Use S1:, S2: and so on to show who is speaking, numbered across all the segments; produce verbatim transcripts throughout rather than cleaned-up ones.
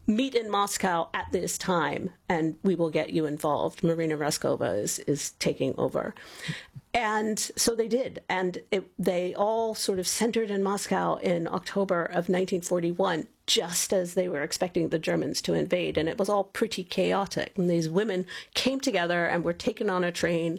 S1: meet in Moscow at this time, and we will get you involved. Marina Raskova is, is taking over. And so they did. And it, they all sort of centered in Moscow in October of nineteen forty-one, just as they were expecting the Germans to invade. And it was all pretty chaotic. And these women came together and were taken on a train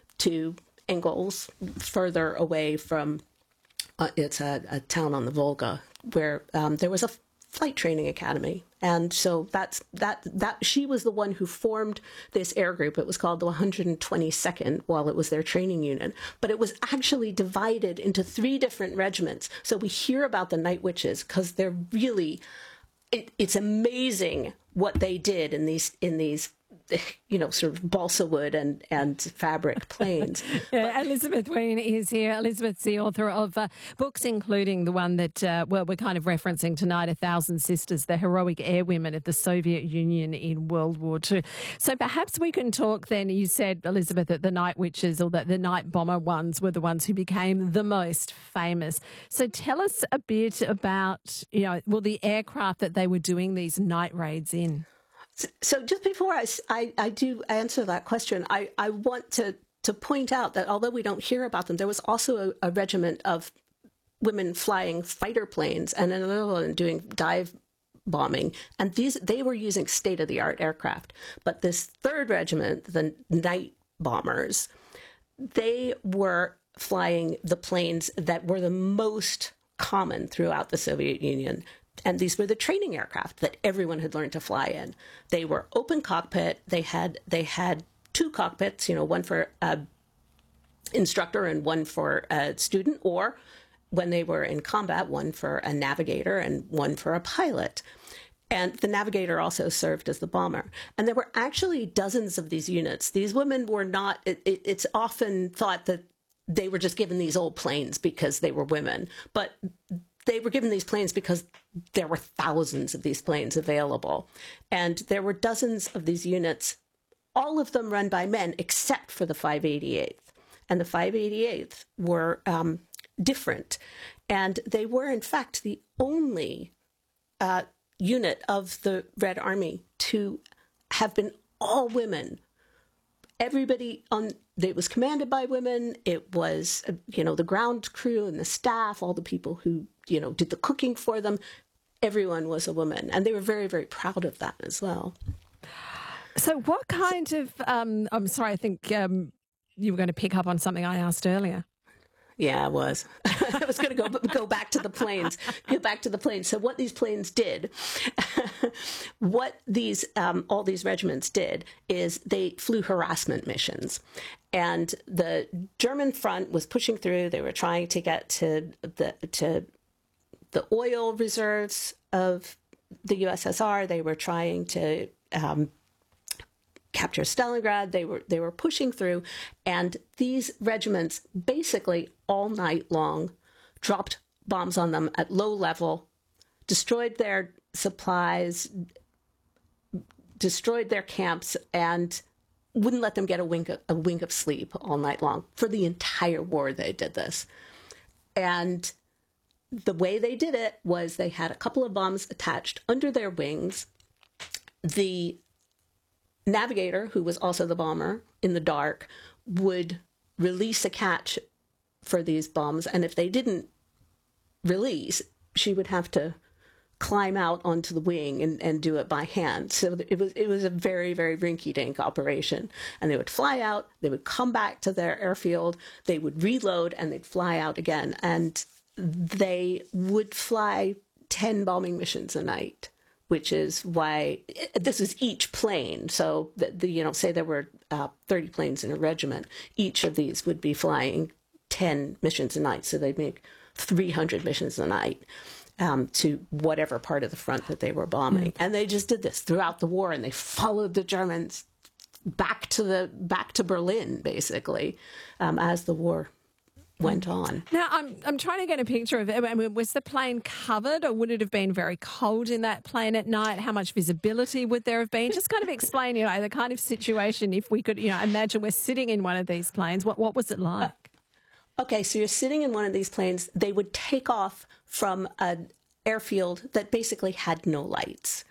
S1: to Engels, further away from, uh, it's a, a town on the Volga, where um, there was a flight training academy. And so that's that that she was the one who formed this air group. It was called the one hundred twenty-second while it was their training unit. But it was actually divided into three different regiments. So we hear about the Night Witches because they're really, it, it's amazing what they did in these in these you know, sort of balsa wood and, and fabric planes.
S2: Yeah, but Elizabeth Ween is here. Elizabeth's the author of uh, books, including the one that, uh, well, we're kind of referencing tonight, A Thousand Sisters, the heroic airwomen of the Soviet Union in World War Two. So perhaps we can talk then, you said, Elizabeth, that the Night Witches or that the Night Bomber ones were the ones who became the most famous. So tell us a bit about, you know, well, the aircraft that they were doing these night raids in.
S1: So just before I, I, I do answer that question, I, I want to, to point out that although we don't hear about them, there was also a, a regiment of women flying fighter planes and another one doing dive bombing. And these they were using state-of-the-art aircraft. But this third regiment, the night bombers, they were flying the planes that were the most common throughout the Soviet Union. And these were the training aircraft that everyone had learned to fly in. They were open cockpit. They had they had two cockpits, you know, one for a instructor and one for a student, or when they were in combat, one for a navigator and one for a pilot. And the navigator also served as the bomber. And there were actually dozens of these units. These women were not, it, it, it's often thought that they were just given these old planes because they were women. But they were given these planes because there were thousands of these planes available. And there were dozens of these units, all of them run by men, except for the five eighty-eighth. And the five eighty-eighth were um, different. And they were, in fact, the only uh, unit of the Red Army to have been all women. Everybody on it was commanded by women. It was, you know, the ground crew and the staff, all the people who, you know, did the cooking for them. Everyone was a woman. And they were very, very proud of that as well.
S2: So what kind of, um, I'm sorry, I think um, you were going to pick up on something I asked earlier.
S1: Yeah, I was. I was going to go go back to the planes. Go back to the planes. So what these planes did, what these um, all these regiments did, is they flew harassment missions, and the German front was pushing through. They were trying to get to the to the oil reserves of the U S S R. They were trying to um, capture Stalingrad. They were they were pushing through, and these regiments basically all night long dropped bombs on them at low level, destroyed their supplies, destroyed their camps, and wouldn't let them get a wink of, a wink of sleep all night long. For the entire war, they did this. And the way they did it was they had a couple of bombs attached under their wings. The navigator, who was also the bomber, in the dark, would release a catch for these bombs. And if they didn't release, she would have to climb out onto the wing and, and do it by hand. So it was it was a very, very rinky-dink operation. And they would fly out, they would come back to their airfield, they would reload, and they'd fly out again. And they would fly ten bombing missions a night, which is why this is each plane. So, the, the, you know, say there were uh, thirty planes in a regiment, each of these would be flying ten missions a night. So they'd make three hundred missions a night um, to whatever part of the front that they were bombing. Mm. And they just did this throughout the war, and they followed the Germans back to the back to Berlin, basically, um, as the war went on.
S2: Now, I'm I'm trying to get a picture of it. I mean, was the plane covered, or would it have been very cold in that plane at night? How much visibility would there have been? Just kind of explain, you know, the kind of situation, if we could, you know, imagine we're sitting in one of these planes. What what was it like?
S1: Uh, okay, so you're sitting in one of these planes. They would take off from an airfield that basically had no lights.